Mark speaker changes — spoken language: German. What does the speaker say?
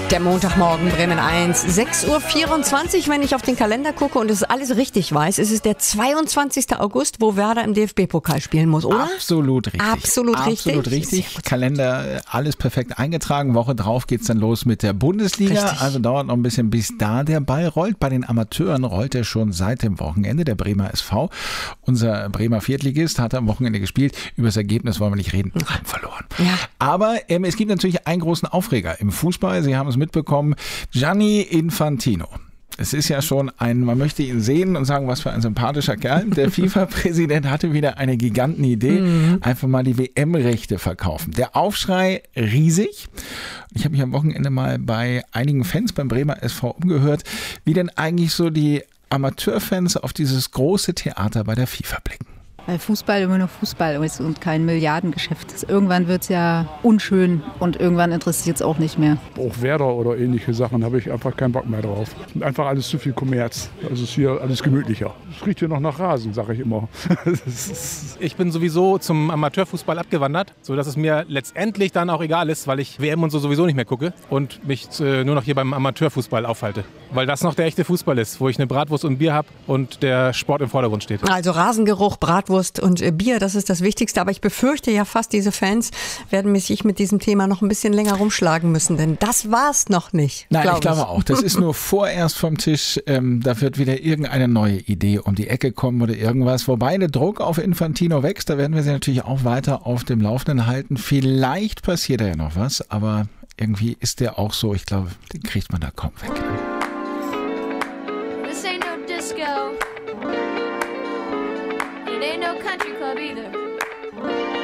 Speaker 1: Der Montagmorgen, Bremen 1, 6.24 Uhr, wenn ich auf den Kalender gucke und es alles richtig weiß, ist es der 22. August, wo Werder im DFB-Pokal spielen muss, oder?
Speaker 2: Absolut richtig.
Speaker 1: Absolut richtig.
Speaker 2: Kalender, alles perfekt eingetragen. Woche drauf geht's dann los mit der Bundesliga.
Speaker 1: Richtig.
Speaker 2: Also dauert noch ein bisschen, bis da der Ball rollt. Bei den Amateuren rollt er schon seit dem Wochenende. Der Bremer SV, unser Bremer Viertligist, hat am Wochenende gespielt. Über das Ergebnis wollen wir nicht reden. Haben verloren.
Speaker 1: Ja.
Speaker 2: Aber es gibt natürlich einen großen Aufreger im Fußball. Sie haben es mitbekommen. Gianni Infantino. Es ist ja schon man möchte ihn sehen und sagen, was für ein sympathischer Kerl. Der FIFA-Präsident hatte wieder eine Gigantenidee. Einfach mal die WM-Rechte verkaufen. Der Aufschrei riesig. Ich habe mich am Wochenende mal bei einigen Fans beim Bremer SV umgehört, wie denn eigentlich so die Amateurfans auf dieses große Theater bei der FIFA blicken.
Speaker 3: Weil Fußball immer nur Fußball ist und kein Milliardengeschäft. Irgendwann wird es ja unschön und irgendwann interessiert es auch nicht mehr.
Speaker 4: Auch Werder oder ähnliche Sachen habe ich einfach keinen Bock mehr drauf. Einfach alles zu viel Kommerz. Also ist hier alles gemütlicher. Es riecht hier noch nach Rasen, sage ich immer.
Speaker 5: Ich bin sowieso zum Amateurfußball abgewandert, sodass es mir letztendlich dann auch egal ist, weil ich WM und so sowieso nicht mehr gucke und mich nur noch hier beim Amateurfußball aufhalte. Weil das noch der echte Fußball ist, wo ich eine Bratwurst und ein Bier habe und der Sport im Vordergrund steht.
Speaker 1: Also Rasengeruch, Bratwurst und Bier, das ist das Wichtigste. Aber ich befürchte ja fast, diese Fans werden sich mit diesem Thema noch ein bisschen länger rumschlagen müssen, denn das war's noch nicht.
Speaker 2: Nein, ich glaube auch. Das ist nur vorerst vom Tisch. Da wird wieder irgendeine neue Idee um die Ecke kommen oder irgendwas. Wobei der Druck auf Infantino wächst, da werden wir sie natürlich auch weiter auf dem Laufenden halten. Vielleicht passiert da ja noch was, aber irgendwie ist der auch so, ich glaube, den kriegt man da kaum weg.
Speaker 6: This ain't no disco. It ain't no country club either.